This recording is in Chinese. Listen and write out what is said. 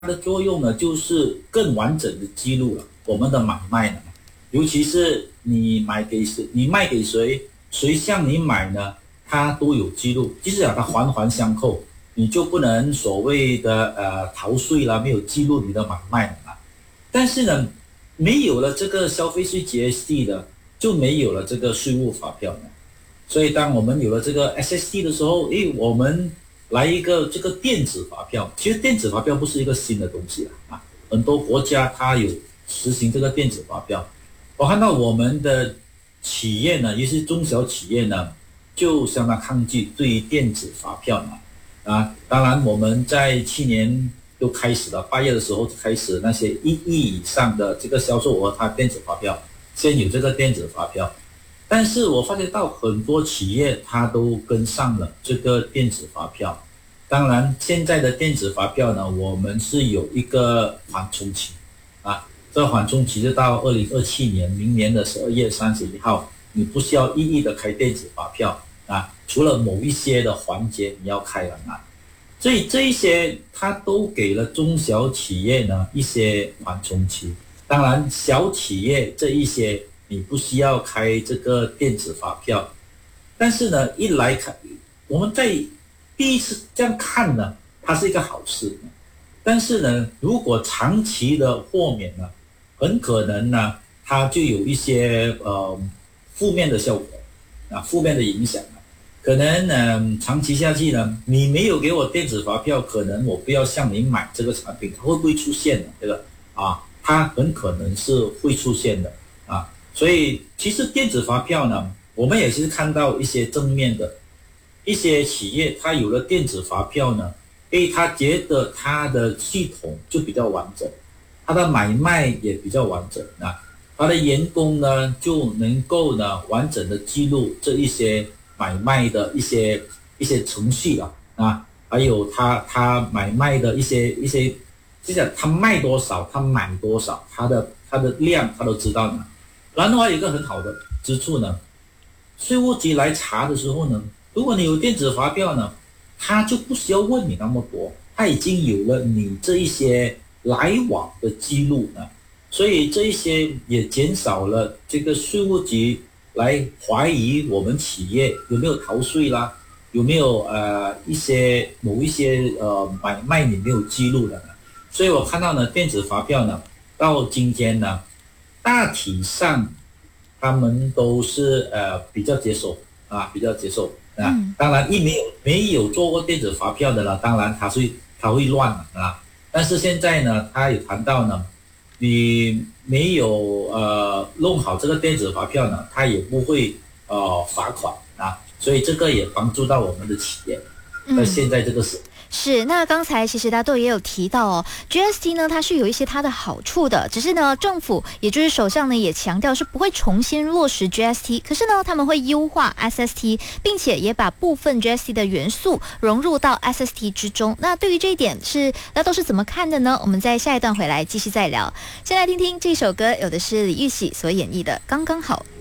的作用呢，就是更完整的记录了我们的买卖呢，尤其是你买给谁，你卖给谁，谁向你买呢，它都有记录，就是它环环相扣，你就不能所谓的逃税啦，没有记录你的买卖了嘛。但是呢，没有了这个消费税 GST 的，就没有了这个税务发票呢。所以当我们有了这个 SST 的时候，我们来一个这个电子发票。其实电子发票不是一个新的东西了啊，很多国家它有实行这个电子发票。我看到我们的企业呢，尤其是中小企业呢，就相当抗拒对于电子发票呢啊。当然我们在去年就开始了，8月的时候开始那些1亿以上的这个销售额，它电子发票先有这个电子发票。但是我发觉到很多企业它都跟上了这个电子发票。当然现在的电子发票呢，我们是有一个缓冲期啊，这个缓冲期就到2027年明年的12月31号，你不需要1亿的开电子发票啊，除了某一些的环节你要开了啊。所以这一些它都给了中小企业呢一些缓冲期。当然小企业这一些你不需要开这个电子发票，但是呢，一来看，我们在第一次这样看呢，它是一个好事。但是呢，如果长期的豁免呢，很可能呢，它就有一些负面的效果啊，负面的影响。可能长期下去呢，你没有给我电子发票，可能我不要向你买这个产品，它会不会出现呢？这个啊，它很可能是会出现的啊。所以其实电子发票呢，我们也是看到一些正面的，一些企业它有了电子发票呢，他觉得它的系统就比较完整，它的买卖也比较完整啊，它的员工呢就能够呢完整的记录这一些买卖的一些程序啊，还有他买卖的一些，就是他卖多少，他买多少，他的量他都知道呢。然后有一个很好的之处呢，税务局来查的时候呢，如果你有电子发票呢，他就不需要问你那么多，他已经有了你这一些来往的记录呢，所以这一些也减少了这个税务局来怀疑我们企业有没有逃税啦，有没有某一些买卖你没有记录的呢。所以我看到呢，电子发票呢，到今天呢，大体上他们都是比较接受啊，比较接受啊。当然没有做过电子发票的呢，当然他会乱啊。但是现在呢，他也谈到呢，你没有弄好这个电子发票呢，他也不会罚款啊。所以这个也帮助到我们的企业在现在这个时候。 是，那刚才其实大豆也有提到哦，GST 呢它是有一些它的好处的，只是呢政府也就是首相呢也强调是不会重新落实 GST， 可是呢他们会优化 SST， 并且也把部分 GST 的元素融入到 SST 之中。那对于这一点大豆是怎么看的呢？我们在下一段回来继续再聊。先来听听这首歌，有的是李玉玺所演绎的《刚刚好》。